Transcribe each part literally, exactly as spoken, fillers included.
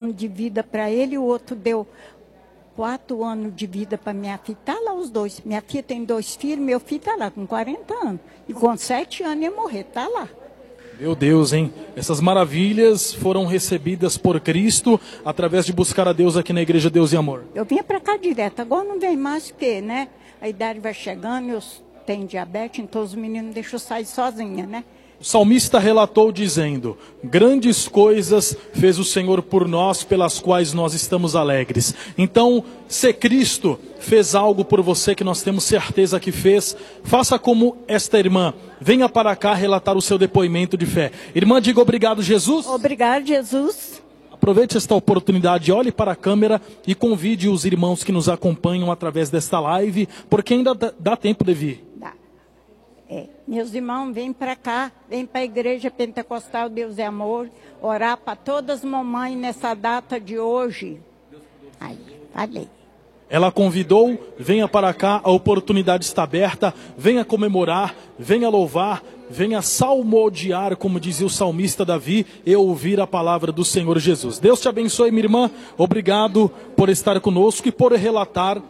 anos de vida para ele, o outro deu quatro anos de vida para minha filha. Está lá os dois. Minha filha tem dois filhos, meu filho está lá com quarenta anos. E com sete anos ia morrer, está lá. Meu Deus, hein? Essas maravilhas foram recebidas por Cristo através de buscar a Deus aqui na Igreja Deus e Amor. Eu vinha para cá direto, agora não vem mais porque, né? A idade vai chegando, eu tenho diabetes, então os meninos deixam eu sair sozinha, né? O salmista relatou dizendo: grandes coisas fez o Senhor por nós, pelas quais nós estamos alegres. Então, se Cristo fez algo por você que nós temos certeza que fez, faça como esta irmã. Venha para cá relatar o seu depoimento de fé. Irmã, diga obrigado, Jesus. Obrigado, Jesus. Aproveite esta oportunidade, olhe para a câmera e convide os irmãos que nos acompanham através desta live, porque ainda dá tempo de vir. Dá. É. Meus irmãos, vêm para cá, vêm para a Igreja Pentecostal Deus é Amor, orar para todas as mamães nessa data de hoje. Aí, falei. Ela convidou, venha para cá, a oportunidade está aberta, venha comemorar, venha louvar, venha salmodiar, como dizia o salmista Davi, e ouvir a palavra do Senhor Jesus. Deus te abençoe, minha irmã, obrigado por estar conosco e por relatar.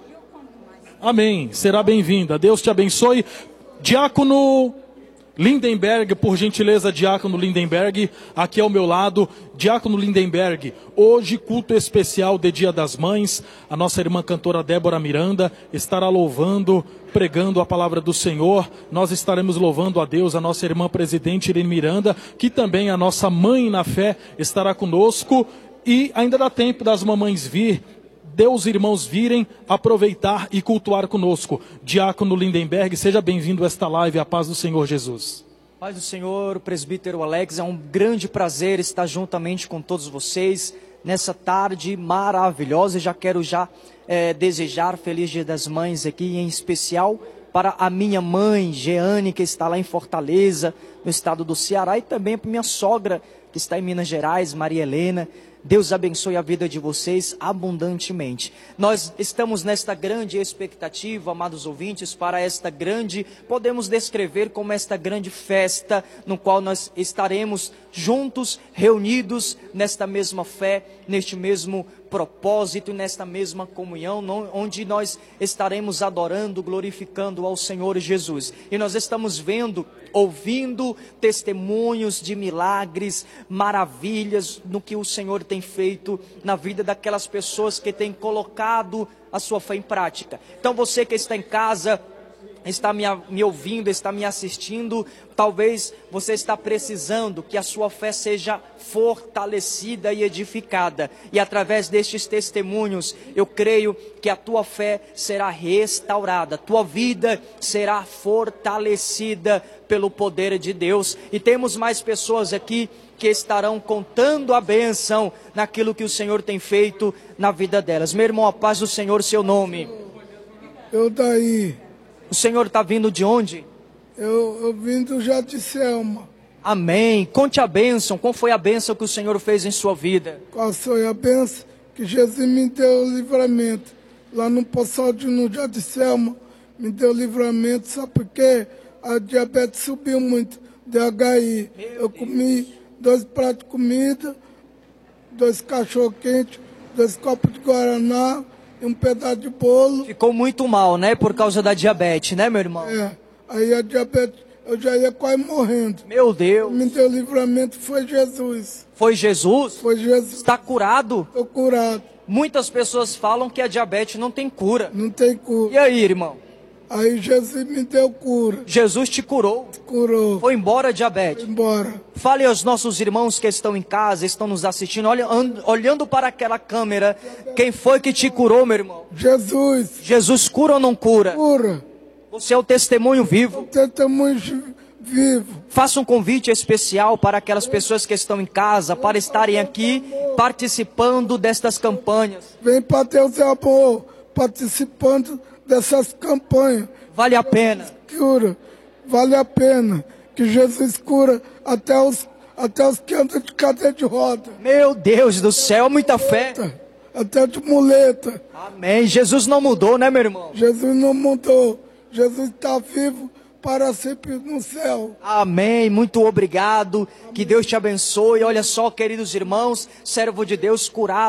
Amém, será bem-vinda. Deus te abençoe. Diácono Lindenberg, por gentileza, Diácono Lindenberg, aqui ao meu lado. Diácono Lindenberg, hoje culto especial de Dia das Mães. A nossa irmã cantora Débora Miranda estará louvando, pregando a palavra do Senhor. Nós estaremos louvando a Deus. A nossa irmã presidente Irene Miranda, que também a nossa mãe na fé, estará conosco. E ainda dá tempo das mamães vir, Deus, irmãos, virem aproveitar e cultuar conosco. Diácono Lindenberg, seja bem-vindo a esta live, a paz do Senhor Jesus. Paz do Senhor, presbítero Alex, é um grande prazer estar juntamente com todos vocês nessa tarde maravilhosa. E já quero já é, desejar Feliz Dia das Mães aqui, em especial para a minha mãe, Jeane, que está lá em Fortaleza, no estado do Ceará, e também para minha sogra, que está em Minas Gerais, Maria Helena. Deus abençoe a vida de vocês abundantemente. Nós estamos nesta grande expectativa, amados ouvintes, para esta grande, podemos descrever como esta grande festa, no qual nós estaremos juntos, reunidos nesta mesma fé, neste mesmo propósito e nesta mesma comunhão, onde nós estaremos adorando, glorificando ao Senhor Jesus. E nós estamos vendo, ouvindo testemunhos de milagres, maravilhas no que o Senhor tem feito na vida daquelas pessoas que têm colocado a sua fé em prática. Então você que está em casa, está me, me ouvindo, está me assistindo, talvez você está precisando que a sua fé seja fortalecida e edificada, e através destes testemunhos, eu creio que a tua fé será restaurada, tua vida será fortalecida pelo poder de Deus. E temos mais pessoas aqui que estarão contando a benção naquilo que o Senhor tem feito na vida delas. Meu irmão, a paz do Senhor, seu nome. Eu daí. O Senhor está vindo de onde? Eu, eu vim do Jardim Selma. Amém. Conte a bênção. Qual foi a bênção que o Senhor fez em sua vida? Qual foi a bênção? Que Jesus me deu o livramento. Lá no Poçal de no Jardim Selma, me deu livramento. Sabe por quê? A diabetes subiu muito. D H I. Meu eu Deus. Comi dois pratos de comida, dois cachorro-quente, dois copos de Guaraná e um pedaço de bolo. Ficou muito mal, né? Por causa da diabetes, né, meu irmão? É. Aí a diabetes, eu já ia quase morrendo. Meu Deus. Me deu livramento, foi Jesus. Foi Jesus? Foi Jesus. Está curado? Estou curado. Muitas pessoas falam que a diabetes não tem cura. Não tem cura. E aí, irmão? Aí Jesus me deu cura. Jesus te curou? Curou. Foi embora a diabetes? Foi embora. Fale aos nossos irmãos que estão em casa, estão nos assistindo, olha, olhando para aquela câmera. Quem foi que te curou, meu irmão? Jesus. Jesus cura ou não cura? Cura. Você é o testemunho vivo. O testemunho vivo. Faça um convite especial para aquelas pessoas que estão em casa, para estarem aqui participando destas campanhas. Vem para Deus é Amor, participando dessas campanhas. Vale a pena. Cura, vale a pena. Que Jesus cura até os, até os que andam de cadeira de roda. Meu Deus do céu, muita fé. Até de muleta. Amém. Jesus não mudou, né, meu irmão? Jesus não mudou. Jesus está vivo para sempre no céu. Amém. Muito obrigado. Que Deus te abençoe. Olha só, queridos irmãos, servo de Deus curado.